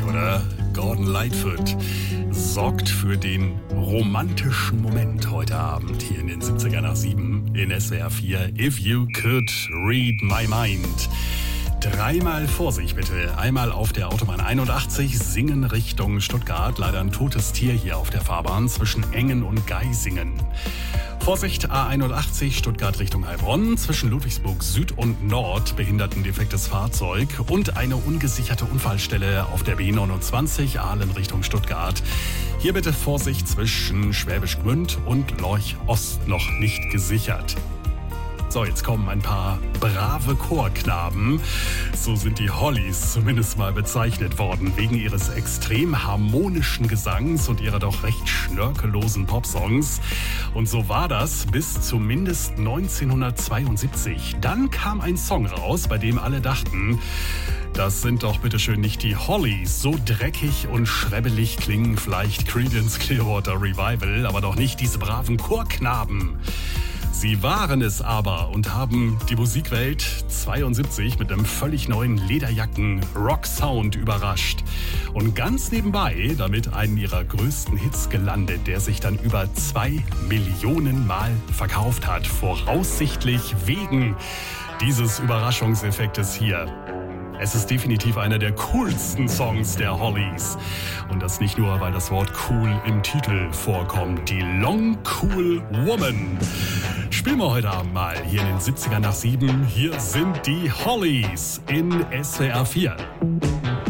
oder? Gordon Lightfoot sorgt für den romantischen Moment heute Abend hier in den 70er nach 7 in SWR 4. If you could read my mind. Dreimal Vorsicht bitte. Einmal auf der Autobahn 81, Singen Richtung Stuttgart. Leider ein totes Tier hier auf der Fahrbahn zwischen Engen und Geisingen. Vorsicht A81 Stuttgart Richtung Heilbronn. Zwischen Ludwigsburg Süd und Nord behindertendefektes Fahrzeug und eine ungesicherte Unfallstelle auf der B29 Aalen Richtung Stuttgart. Hier bitte Vorsicht zwischen Schwäbisch Gmünd und Lorch Ost noch nicht gesichert. So, jetzt kommen ein paar brave Chorknaben. So sind die Hollies zumindest mal bezeichnet worden, wegen ihres extrem harmonischen Gesangs und ihrer doch recht schnörkellosen Popsongs. Und so war das bis zumindest 1972. Dann kam ein Song raus, bei dem alle dachten, das sind doch bitteschön nicht die Hollies. So dreckig und schrebbelig klingen vielleicht Creedence Clearwater Revival, aber doch nicht diese braven Chorknaben. Sie waren es aber und haben die Musikwelt 72 mit einem völlig neuen Lederjacken-Rock-Sound überrascht. Und ganz nebenbei damit einen ihrer größten Hits gelandet, der sich dann über 2 Millionen Mal verkauft hat. Voraussichtlich wegen dieses Überraschungseffektes hier. Es ist definitiv einer der coolsten Songs der Hollies. Und das nicht nur, weil das Wort cool im Titel vorkommt. Die Long Cool Woman. Spielen wir heute Abend mal hier in den 70er nach 7. Hier sind die Hollies in SWR 4.